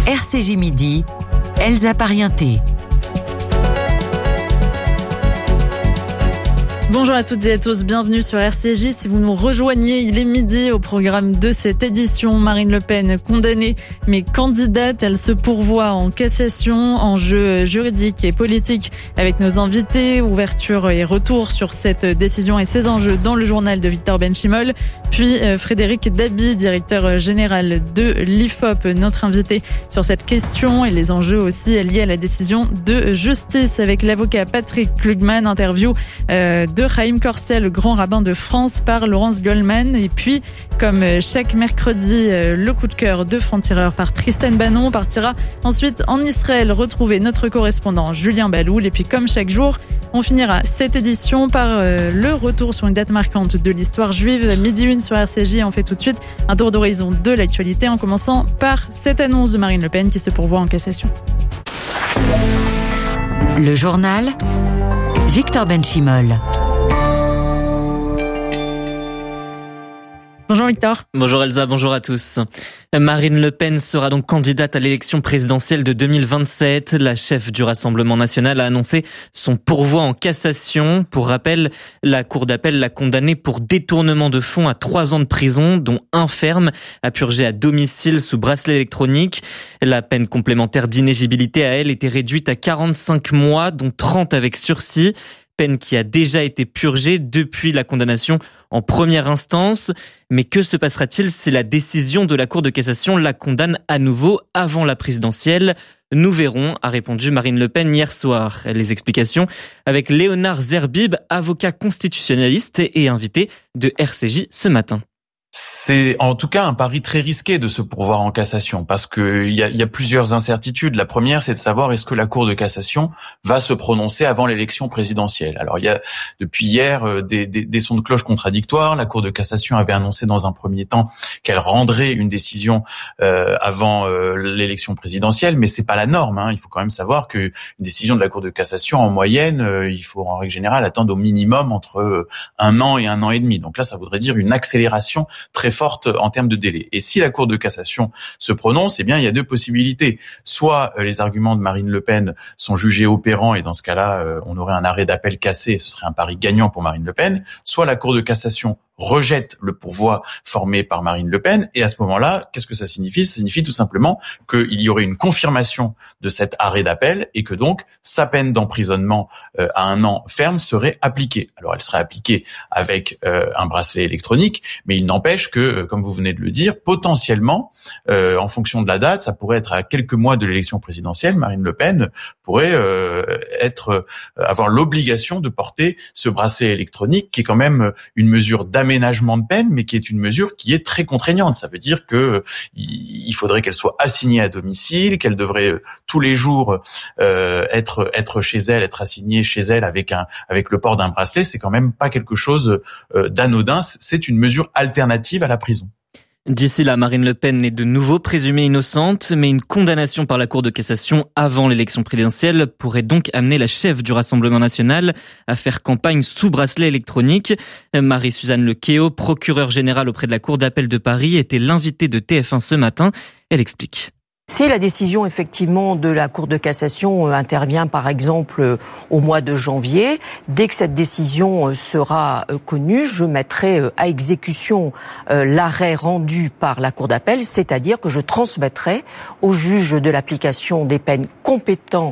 RCJ Midi, Elsa Parienté. Bonjour à toutes et à tous, bienvenue sur RCJ. Si vous nous rejoignez, il est midi au programme de cette édition. Marine Le Pen condamnée mais candidate, elle se pourvoit en cassation, enjeux juridiques et politiques avec nos invités, ouverture et retour sur cette décision et ses enjeux dans le journal de Victor Benchimol. Puis Frédéric Dabi, directeur général de l'IFOP, notre invité sur cette question et les enjeux aussi liés à la décision de justice avec l'avocat Patrick Klugman, interview de Chaim Corsia, le grand rabbin de France, par Laurence Goldman. Et puis, comme chaque mercredi, le coup de cœur de Franc-Tireur par Tristan Bannon. On partira ensuite en Israël retrouver notre correspondant Julien Baloul. Et puis, comme chaque jour, on finira cette édition par le retour sur une date marquante de l'histoire juive. Midi 1 sur RCJ. On fait tout de suite un tour d'horizon de l'actualité en commençant par cette annonce de Marine Le Pen qui se pourvoit en cassation. Le journal Victor Benchimol. Bonjour Victor. Bonjour Elsa, bonjour à tous. Marine Le Pen sera donc candidate à l'élection présidentielle de 2027. La chef du Rassemblement national a annoncé son pourvoi en cassation. Pour rappel, la Cour d'appel l'a condamnée pour détournement de fonds à 3 ans de prison, dont 1 ferme, à purger à domicile sous bracelet électronique. La peine complémentaire d'inéligibilité à elle était réduite à 45 mois, dont 30 avec sursis. Peine qui a déjà été purgée depuis la condamnation en première instance. Mais que se passera-t-il si la décision de la Cour de cassation la condamne à nouveau avant la présidentielle ? Nous verrons, a répondu Marine Le Pen hier soir. Les explications avec Léonard Zerbib, avocat constitutionnaliste et invité de RCJ ce matin. C'est en tout cas un pari très risqué de se pourvoir en cassation parce que il y a plusieurs incertitudes. La première, c'est de savoir est-ce que la Cour de cassation va se prononcer avant l'élection présidentielle. Alors il y a depuis hier des sons de cloche contradictoires. La Cour de cassation avait annoncé dans un premier temps qu'elle rendrait une décision avant l'élection présidentielle, mais c'est pas la norme. Il faut quand même savoir que une décision de la Cour de cassation en moyenne, il faut en règle générale attendre au minimum entre 1 an et 1 an et demi. Donc là, ça voudrait dire une accélération très forte en termes de délai. Et si la Cour de cassation se prononce, eh bien, il y a 2 possibilités. Soit les arguments de Marine Le Pen sont jugés opérants et dans ce cas-là, on aurait un arrêt d'appel cassé et ce serait un pari gagnant pour Marine Le Pen. Soit la Cour de cassation rejette le pourvoi formé par Marine Le Pen et à ce moment-là, qu'est-ce que ça signifie ? Ça signifie tout simplement qu'il y aurait une confirmation de cet arrêt d'appel et que donc sa peine d'emprisonnement à 1 an ferme serait appliquée. Alors elle serait appliquée avec un bracelet électronique, mais il n'empêche que, comme vous venez de le dire, potentiellement, en fonction de la date, ça pourrait être à quelques mois de l'élection présidentielle, Marine Le Pen pourrait avoir l'obligation de porter ce bracelet électronique qui est quand même une mesure d'aménagement de peine, mais qui est une mesure qui est très contraignante. Ça veut dire que il faudrait qu'elle soit assignée à domicile, qu'elle devrait tous les jours être chez elle, être assignée chez elle avec le port d'un bracelet. C'est quand même pas quelque chose d'anodin. C'est une mesure alternative à la prison. D'ici là, Marine Le Pen est de nouveau présumée innocente, mais une condamnation par la Cour de cassation avant l'élection présidentielle pourrait donc amener la chef du Rassemblement national à faire campagne sous bracelet électronique. Marie-Suzanne Lequéot, procureure générale auprès de la Cour d'appel de Paris, était l'invitée de TF1 ce matin. Elle explique. Si la décision effectivement de la Cour de cassation intervient par exemple au mois de janvier, dès que cette décision sera connue, je mettrai à exécution l'arrêt rendu par la Cour d'appel, c'est-à-dire que je transmettrai au juge de l'application des peines compétent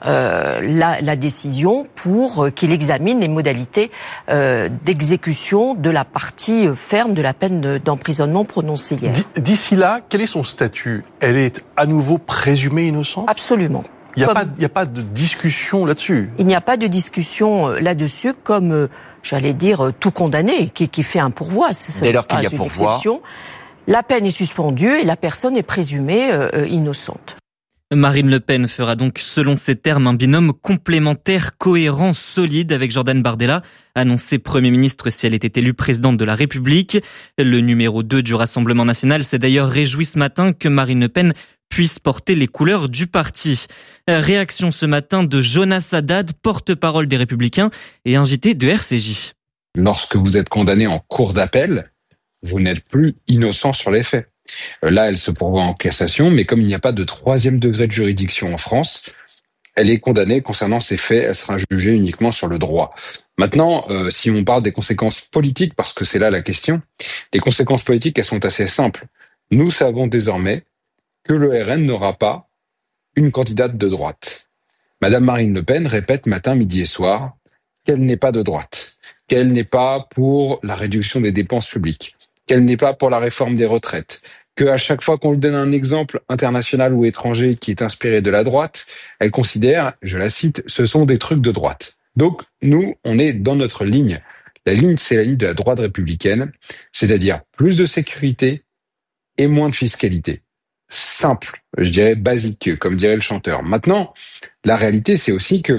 la décision pour qu'il examine les modalités d'exécution de la partie ferme de la peine d'emprisonnement prononcée hier. D'ici là, quel est son statut ? Elle est à nouveau présumée innocente ? Absolument. Il n'y a pas de discussion là-dessus. Il n'y a pas de discussion là-dessus, comme, j'allais dire, tout condamné qui fait un pourvoi. Dès lors qu'il y a pourvoi, exception. La peine est suspendue et la personne est présumée innocente. Marine Le Pen fera donc, selon ses termes, un binôme complémentaire, cohérent, solide avec Jordan Bardella, annoncé Premier ministre si elle était élue présidente de la République. Le numéro 2 du Rassemblement national s'est d'ailleurs réjoui ce matin que Marine Le Pen puisse porter les couleurs du parti. Réaction ce matin de Jonas Haddad, porte-parole des Républicains et invité de RCJ. Lorsque vous êtes condamné en cour d'appel, vous n'êtes plus innocent sur les faits. Là, elle se pourvoit en cassation, mais comme il n'y a pas de 3e degré de juridiction en France, elle est condamnée concernant ces faits, elle sera jugée uniquement sur le droit. Maintenant, si on parle des conséquences politiques, parce que c'est là la question, les conséquences politiques, elles sont assez simples. Nous savons désormais que le RN n'aura pas une candidate de droite. Madame Marine Le Pen répète matin, midi et soir qu'elle n'est pas de droite, qu'elle n'est pas pour la réduction des dépenses publiques, qu'elle n'est pas pour la réforme des retraites, qu'à chaque fois qu'on lui donne un exemple international ou étranger qui est inspiré de la droite, elle considère, je la cite, ce sont des trucs de droite. Donc, nous, on est dans notre ligne. La ligne, c'est la ligne de la droite républicaine, c'est-à-dire plus de sécurité et moins de fiscalité. Simple, je dirais basique, comme dirait le chanteur. Maintenant, la réalité, c'est aussi que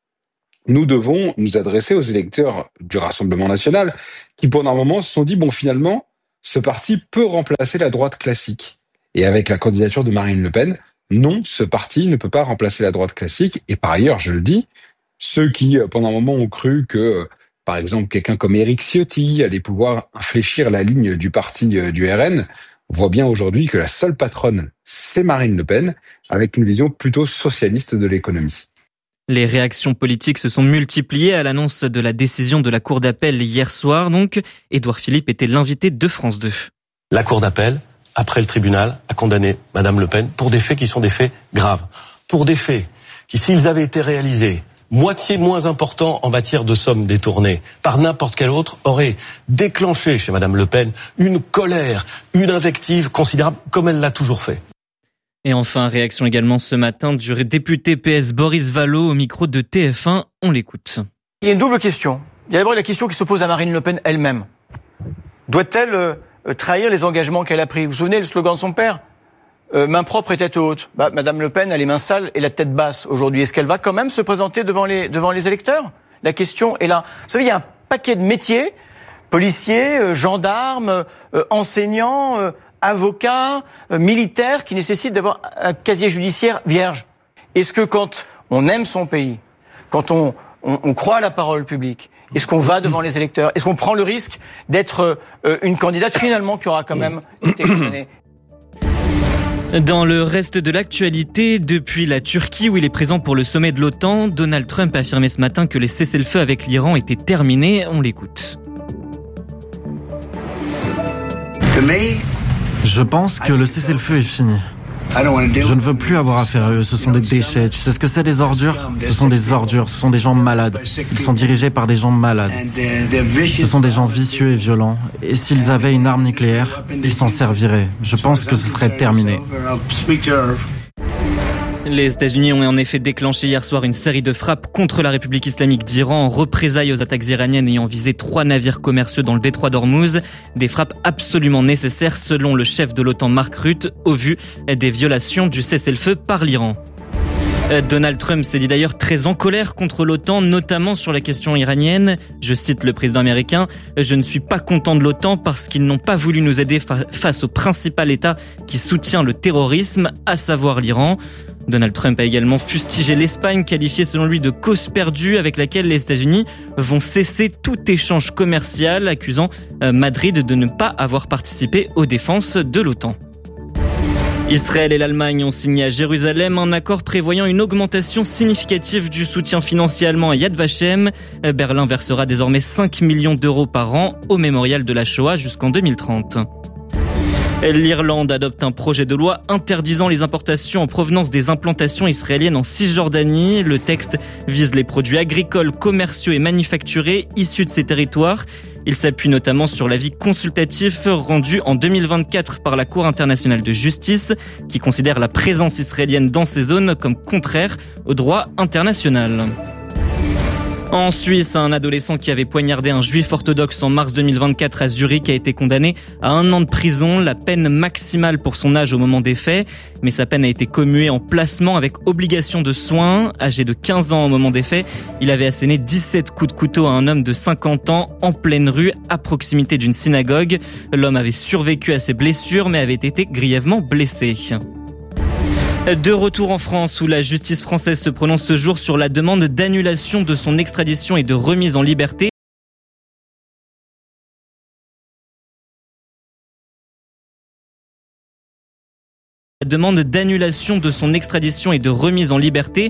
nous devons nous adresser aux électeurs du Rassemblement national qui, pendant un moment, se sont dit, bon, finalement, ce parti peut remplacer la droite classique. Et avec la candidature de Marine Le Pen, non, ce parti ne peut pas remplacer la droite classique. Et par ailleurs, je le dis, ceux qui, pendant un moment, ont cru que, par exemple, quelqu'un comme Éric Ciotti allait pouvoir infléchir la ligne du parti du RN, voient bien aujourd'hui que la seule patronne, c'est Marine Le Pen, avec une vision plutôt socialiste de l'économie. Les réactions politiques se sont multipliées à l'annonce de la décision de la Cour d'appel hier soir. Donc, Édouard Philippe était l'invité de France 2. La Cour d'appel, après le tribunal, a condamné Madame Le Pen pour des faits qui sont des faits graves. Pour des faits qui, s'ils avaient été réalisés, moitié moins importants en matière de sommes détournées par n'importe quel autre, auraient déclenché chez Madame Le Pen une colère, une invective considérable, comme elle l'a toujours fait. Et enfin, réaction également ce matin du député PS Boris Vallaud au micro de TF1. On l'écoute. Il y a une double question. Il y a d'abord la question qui se pose à Marine Le Pen elle-même. Doit-elle trahir les engagements qu'elle a pris ? Vous vous souvenez le slogan de son père ? Main propre et tête haute. Madame Le Pen a les mains sales et la tête basse aujourd'hui. Est-ce qu'elle va quand même se présenter devant les électeurs ? La question est là. Vous savez, il y a un paquet de métiers, policiers, gendarmes, enseignants, avocats, militaires, qui nécessitent d'avoir un casier judiciaire vierge. Est-ce que quand on aime son pays, quand on croit à la parole publique, est-ce qu'on va devant les électeurs ? Est-ce qu'on prend le risque d'être une candidate finalement qui aura quand même été condamnée ? Dans le reste de l'actualité, depuis la Turquie où il est présent pour le sommet de l'OTAN, Donald Trump a affirmé ce matin que les cessez-le-feu avec l'Iran étaient terminés. On l'écoute. Je pense que le cessez-le-feu est fini. Je ne veux plus avoir affaire à eux, ce sont des déchets. Tu sais ce que c'est des ordures ? Ce sont des ordures, ce sont des gens malades. Ils sont dirigés par des gens malades. Ce sont des gens vicieux et violents. Et s'ils avaient une arme nucléaire, ils s'en serviraient. Je pense que ce serait terminé. Les États-Unis ont en effet déclenché hier soir une série de frappes contre la République islamique d'Iran en représailles aux attaques iraniennes ayant visé 3 navires commerciaux dans le détroit d'Ormuz. Des frappes absolument nécessaires selon le chef de l'OTAN Mark Rutte au vu des violations du cessez-le-feu par l'Iran. Donald Trump s'est dit d'ailleurs très en colère contre l'OTAN, notamment sur la question iranienne. Je cite le président américain, « Je ne suis pas content de l'OTAN parce qu'ils n'ont pas voulu nous aider face au principal État qui soutient le terrorisme, à savoir l'Iran ». Donald Trump a également fustigé l'Espagne, qualifiée selon lui de cause perdue avec laquelle les États-Unis vont cesser tout échange commercial, accusant Madrid de ne pas avoir participé aux défenses de l'OTAN. Israël et l'Allemagne ont signé à Jérusalem un accord prévoyant une augmentation significative du soutien financier allemand à Yad Vashem. Berlin versera désormais 5 millions d'euros par an au mémorial de la Shoah jusqu'en 2030. L'Irlande adopte un projet de loi interdisant les importations en provenance des implantations israéliennes en Cisjordanie. Le texte vise les produits agricoles, commerciaux et manufacturés issus de ces territoires. Il s'appuie notamment sur l'avis consultatif rendu en 2024 par la Cour internationale de justice, qui considère la présence israélienne dans ces zones comme contraire au droit international. En Suisse, un adolescent qui avait poignardé un juif orthodoxe en mars 2024 à Zurich a été condamné à 1 an de prison, la peine maximale pour son âge au moment des faits. Mais sa peine a été commuée en placement avec obligation de soins. Âgé de 15 ans au moment des faits, il avait asséné 17 coups de couteau à un homme de 50 ans en pleine rue à proximité d'une synagogue. L'homme avait survécu à ses blessures mais avait été grièvement blessé. De retour en France où la justice française se prononce ce jour sur la demande d'annulation de son extradition et de remise en liberté. La demande d'annulation de son extradition et de remise en liberté.